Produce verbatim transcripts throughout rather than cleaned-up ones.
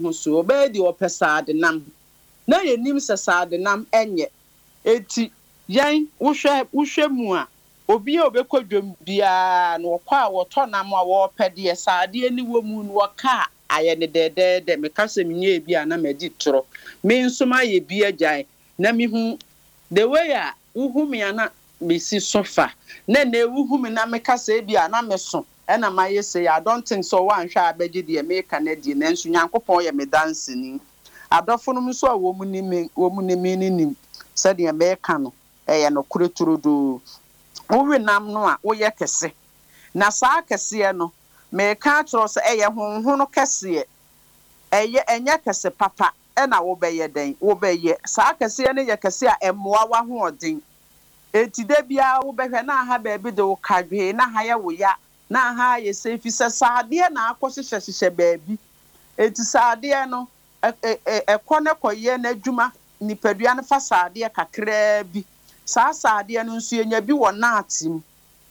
ho so obe di opesade nam na yenim sesade nam enye eti yan wohwe wohwe mu a obi a obekodwom bia na wokwa woto nam a wo pede sade ani wo mu no woka aye ne dedede me kase menye bia na magi toro me nsoma ye bia gyan na mi hu the way a wuhu me ana mesi sofa na na wuhu me na me kase bia na me so ena maye say I don't think so wan hwa abegi de me kanadi na nso nyankopon ye me dance ni adofo no so a wo mu ni me wo mu ni me ni se de me ka no eye no kureturudu wo we nam no a wo ye kese na saa kese no me ka tro se eye honhon no kese eye enya kese papa ena wo be ye den wo be ye saa kese ne ye kese a emmoa wa ho odin eti de bia wo be hwe na ha ba bi de wo kadwe na ha ye wo ya na ha ye se fi se saade na akohyehyɛ hyehyɛ baabi eti saade no ekɔ ne kɔye na adwuma nipadua ne fa saade kakra bi saa saade no nso yenya bi wɔ naatim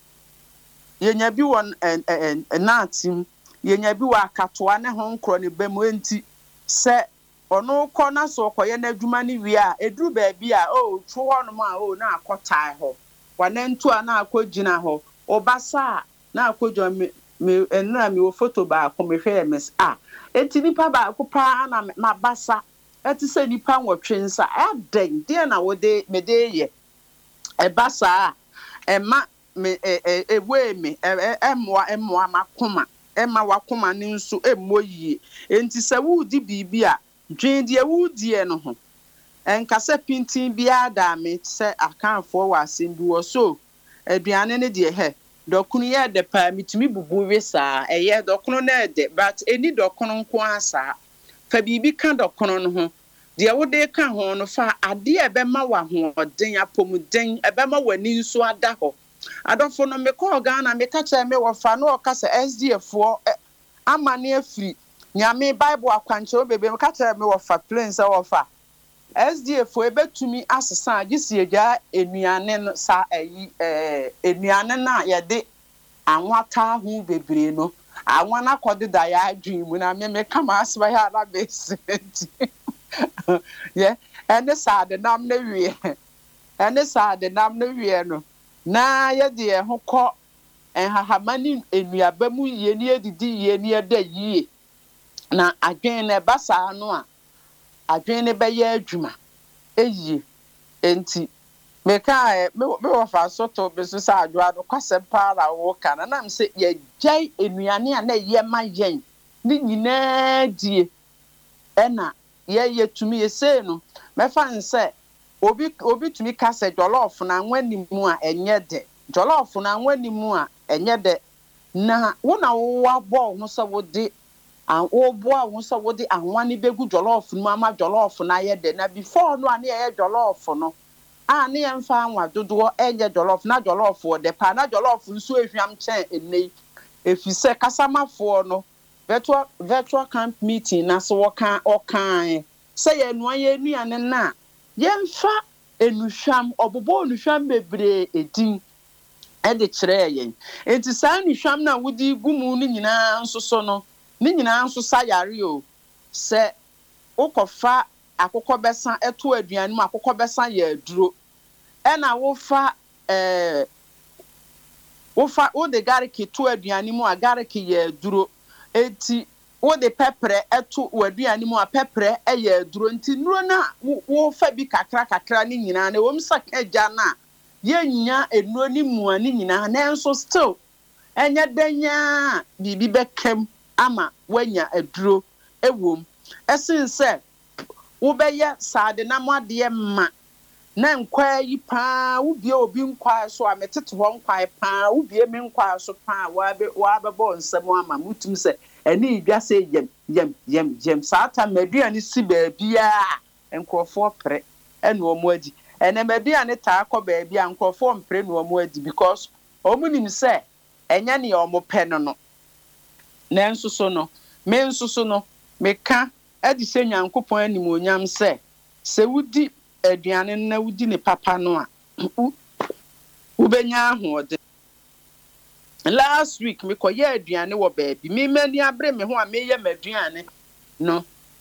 yenya bi wɔ naatim yenya bi wɔ akatoa ne ho nkro ne bemu enti sɛ ono kɔ na so kɔye na adwuma ne wi a eduru baabi a o tro hɔ no ma o na akɔtae hɔ wanantu a na akɔgyina hɔ obasa na akojo me me enra me wo photo ba ko me hwe ms a enti nipa ba ko pa na mabasa eti se nipa nwotwe nsa aden de na wo de me de ye e basa e ma me e e we me emmoa emmoa makoma ema wakoma ne nso emmoyie enti se wo di bibi a dwen de wo die no ho enkase pintin bia da me se akanfo wa asembi wo so aduane ne de he dokunu ye de pa mitumi bubu wesa eye dokunu na de but eni dokunu nko asa fa bibi ka dokunu no ho de wo de ka ho no fa ade e be ma wa ho den apomuden e be ma wani nso ada ho adofo no me ko Ghana me ka che me wo fa no ka se S D F wo amane afiri nyame bible akwanche obebe me ka che me wo fa plain se wo fa S D F wo ebetumi asesa agisi eja enuane no sa eyi eh enuane na ye de anwata hu bebre no anwana kodida ya adwin mu na me me kama asba ya na besenti ye ene sa de nam na wie ene sa de nam na wie no na ye de ho kɔ enhahamani enuaba mu yie ni edidi yie ni eda yie na adwen na basa no a adwen ne be ye adwuma eyi enti me ka me me wo fa soto be so sa adwa do kwase para wo kana na me se ye gyan enuane a na ye ma yen ni nyina die ena ye ye tumi ye se no me fa nse obi obi tumi ka se jollof na nwani mu a enye de jollof na nwani mu a enye de na wo na wo abo ho se wo de an obo a wo se wo de anwani begu jollof mu ama jollof na ye de na before no ani ye jollof no a ne yemfa anwa dodo enye jollof na jollof wo de pa na jollof nso ehwiam chen enei efise kasamafo no virtual virtual camp meeting na so wokan okan say ye nuan ye nuane na yemfa enuhwam obobo onuhwam bebre edin e de kire yen enti sa nuhwam na wodi gumu ni nyina nso so no ni nyina nso sa yare o se ukofa akokɔ besa eto aduane mu akokɔ besa ye aduro e na wo fa eh wo fa wo de gariki to aduane mu a gariki ye aduro enti wo de pepre eto waduane mu a pepre e ye aduro enti nuro na wo fa bi kakra kakra ni nyina na wo msa kaja na ye nya enuro ni mu ani nyina na enso still enya danya bibi bekem ama wanya aduro ewom esin se wo be ye sade na mwade ma na nkwa yi pa wo bie obi nkwa so a metete ho nkwa pa wo bie me nkwa so pa wa be wa be bo nsem ama mutum se eni idwa se yem yem yem yem saata maduane si baabia enkrofo pre ene omo adi ene maduane ta akọ baabia enkrofo mpre no omo adi because omunim se enya ne omo pe no no na enso so no me enso so no me ka adi se nyankopon anim onyam se se wudi aduane na wudi ne papa no a wo benya ahode last week me koye aduane wo baabi me mani abre me ho a me ye maduane no